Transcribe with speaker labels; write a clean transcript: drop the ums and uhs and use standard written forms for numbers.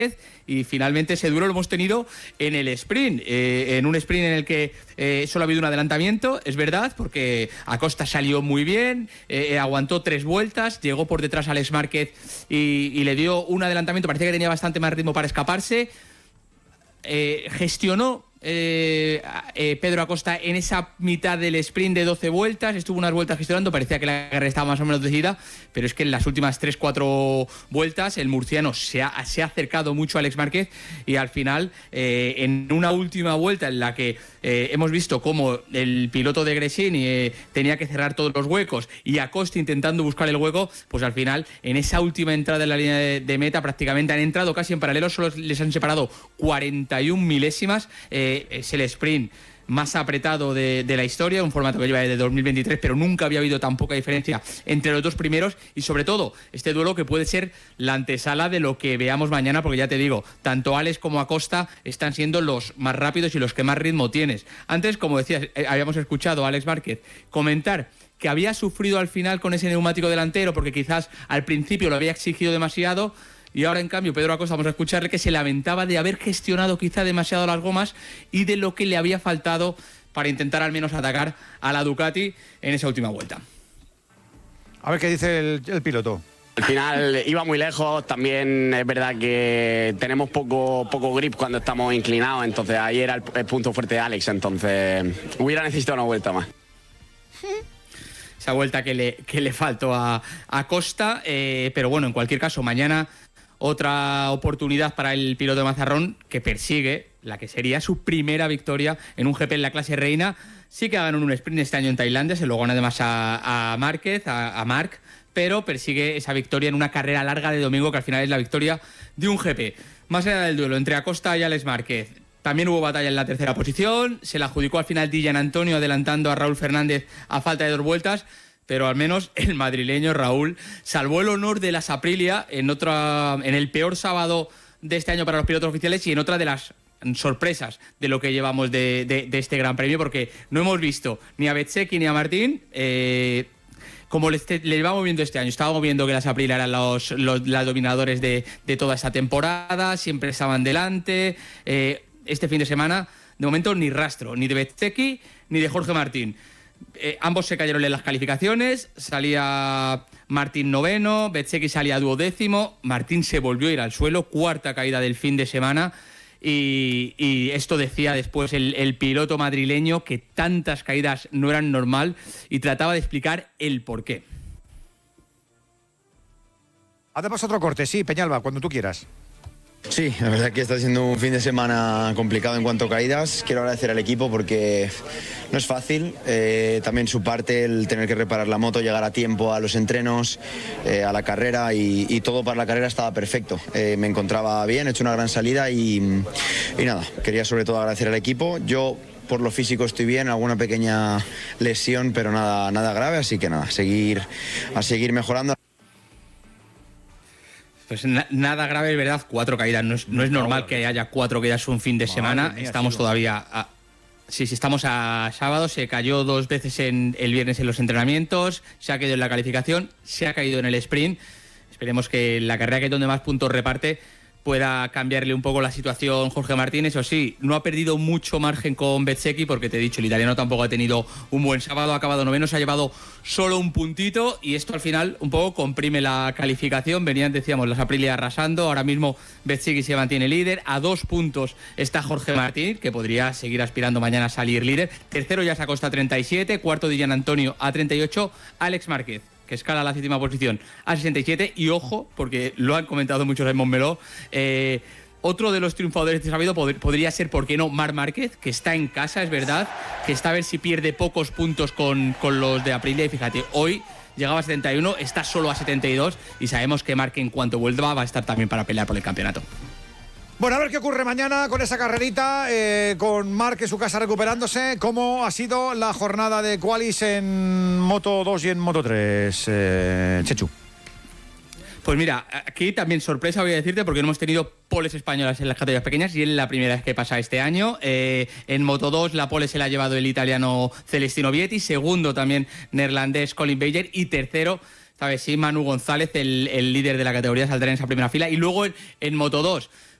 Speaker 1: y finalmente ese duelo lo hemos tenido en el sprint, en un sprint en el que solo ha habido un adelantamiento, es verdad, porque Acosta salió muy bien, aguantó 3 vueltas, llegó por detrás a Alex Márquez y le dio un adelantamiento, parecía que tenía bastante más ritmo para escaparse, gestionó Pedro Acosta en esa mitad del sprint de 12 vueltas, estuvo unas vueltas gestionando, parecía que la carrera estaba más o menos decidida, pero es que en las últimas 3-4 vueltas el murciano se ha acercado mucho a Alex Márquez y al final en una última vuelta en la que hemos visto cómo el piloto de Gresini tenía que cerrar todos los huecos y Acosta intentando buscar el hueco, pues al final en esa última entrada en la línea de meta prácticamente han entrado casi en paralelo, solo les han separado 41 milésimas. Es el sprint más apretado de la historia, un formato que lleva desde 2023, pero nunca había habido tan poca diferencia entre los dos primeros y sobre todo este duelo que puede ser la antesala de lo que veamos mañana, porque ya te digo, tanto Alex como Acosta están siendo los más rápidos y los que más ritmo tienes. Antes, como decías, habíamos escuchado a Alex Márquez comentar que había sufrido al final con ese neumático delantero porque quizás al principio lo había exigido demasiado. Y ahora, en cambio, Pedro Acosta, vamos a escucharle que se lamentaba de haber gestionado quizá demasiado las gomas y de lo que le había faltado para intentar al menos atacar a la Ducati en esa última vuelta.
Speaker 2: A ver qué dice el piloto.
Speaker 3: Al final iba muy lejos, también es verdad que tenemos poco grip cuando estamos inclinados, entonces ahí era el punto fuerte de Alex, entonces hubiera necesitado una vuelta más.
Speaker 1: Esa vuelta que le faltó a Acosta, pero bueno, en cualquier caso, mañana otra oportunidad para el piloto de Mazarrón que persigue la que sería su primera victoria en un GP en la clase reina. Sí que ha ganado un sprint este año en Tailandia, se lo gana además a Márquez, a Marc, pero persigue esa victoria en una carrera larga de domingo que al final es la victoria de un GP. Más allá del duelo entre Acosta y Alex Márquez, también hubo batalla en la tercera posición, se la adjudicó al final Di Gianantonio adelantando a Raúl Fernández a falta de 2 vueltas, pero al menos el madrileño Raúl salvó el honor de las Aprilia en el peor sábado de este año para los pilotos oficiales y en otra de las sorpresas de lo que llevamos de este Gran Premio, porque no hemos visto ni a Bezzecchi ni a Martín como le llevamos viendo este año. Estábamos viendo que las Aprilia eran los dominadores de toda esta temporada, siempre estaban delante. Este fin de semana, de momento, ni rastro, ni de Bezzecchi ni de Jorge Martín. Ambos se cayeron en las calificaciones, salía Martín 9º, Bezzecchi salía 12º, Martín se volvió a ir al suelo, 4ª caída del fin de semana y esto decía después el piloto madrileño que tantas caídas no eran normal y trataba de explicar el porqué.
Speaker 2: Hacemos otro corte, sí, Peñalba, cuando tú quieras.
Speaker 4: Sí, la verdad que está siendo un fin de semana complicado en cuanto a caídas. Quiero agradecer al equipo porque no es fácil. También su parte, el tener que reparar la moto, llegar a tiempo a los entrenos, a la carrera y todo para la carrera estaba perfecto. Me encontraba bien, he hecho una gran salida y nada, quería sobre todo agradecer al equipo. Yo por lo físico estoy bien, alguna pequeña lesión, pero nada grave, así que nada, a seguir mejorando.
Speaker 1: Pues nada grave, es verdad, 4 caídas. No es normal que haya 4 caídas un fin de semana. Estamos todavía estamos a sábado. Se cayó 2 veces el viernes en los entrenamientos, se ha caído en la calificación, se ha caído en el sprint. Esperemos que la carrera que es donde más puntos reparte pueda cambiarle un poco la situación Jorge Martín. Eso sí, no ha perdido mucho margen con Bezzecchi porque te he dicho, el italiano tampoco ha tenido un buen sábado, ha acabado 9º, se ha llevado solo un puntito y esto al final un poco comprime la calificación. Venían, decíamos, las Aprilia arrasando, ahora mismo Bezzecchi se mantiene líder, a 2 puntos está Jorge Martín, que podría seguir aspirando mañana a salir líder, tercero ya se Acosta a 37, cuarto Di Gianantonio a 38, Alex Márquez, que escala la 7ª posición a 67, y ojo, porque lo han comentado muchos en Montmeló, otro de los triunfadores de sábado podría ser, ¿por qué no?, Marc Márquez, que está en casa, es verdad, que está a ver si pierde pocos puntos con los de Aprilia, y fíjate, hoy llegaba a 71, está solo a 72, y sabemos que Marc en cuanto vuelva va a estar también para pelear por el campeonato.
Speaker 2: Bueno, a ver qué ocurre mañana con esa carrerita, con Marc en su casa recuperándose. ¿Cómo ha sido la jornada de qualis en Moto 2 y en Moto 3, Chechu?
Speaker 1: Pues mira, aquí también sorpresa voy a decirte, porque no hemos tenido poles españolas en las categorías pequeñas y es la primera vez que pasa este año. En Moto 2 la pole se la ha llevado el italiano Celestino Vietti, segundo también neerlandés Colin Beyer y tercero ¿sabes? Sí, Manu González, el líder de la categoría, saldrá en esa primera fila. Y luego en Moto2,